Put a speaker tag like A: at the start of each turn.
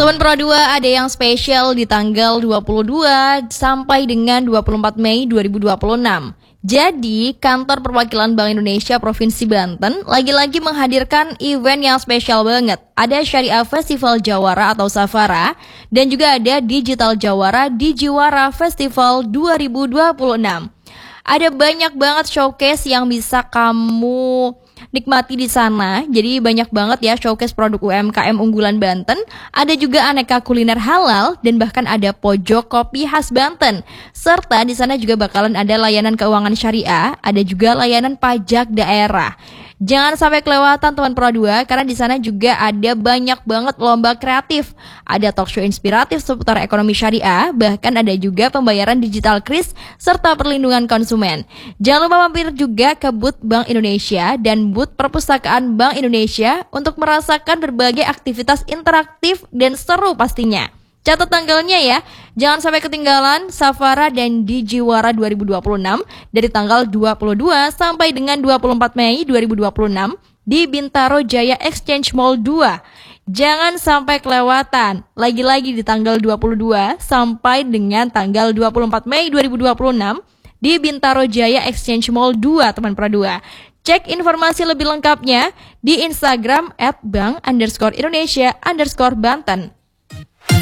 A: Teman Pro 2, ada yang spesial di tanggal 22 sampai dengan 24 Mei 2026. Jadi, kantor perwakilan Bank Indonesia Provinsi Banten lagi-lagi menghadirkan event yang spesial banget. Ada Syariah Festival Jawara atau Safara, dan juga ada Digital Jawara Dijiwara Festival 2026. Ada banyak banget showcase yang bisa kamu nikmati di sana. Jadi banyak banget ya showcase produk UMKM unggulan Banten. Ada juga aneka kuliner halal dan bahkan ada pojok kopi khas Banten. Serta di sana juga bakalan ada layanan keuangan syariah, ada juga layanan pajak daerah. Jangan sampai kelewatan teman Pro 2 karena di sana juga ada banyak banget lomba kreatif. Ada talk show inspiratif seputar ekonomi syariah, bahkan ada juga pembayaran digital kris serta perlindungan konsumen. Jangan lupa mampir juga ke booth Bank Indonesia dan booth perpustakaan Bank Indonesia untuk merasakan berbagai aktivitas interaktif dan seru pastinya. Catat tanggalnya ya, jangan sampai ketinggalan Safara dan Dijiwara 2026 dari tanggal 22 sampai dengan 24 Mei 2026 di Bintaro Jaya Exchange Mall 2. Jangan sampai kelewatan, lagi-lagi di tanggal 22 sampai dengan tanggal 24 Mei 2026 di Bintaro Jaya Exchange Mall 2, teman Pro 2. Cek informasi lebih lengkapnya di Instagram @bank_indonesia_banten.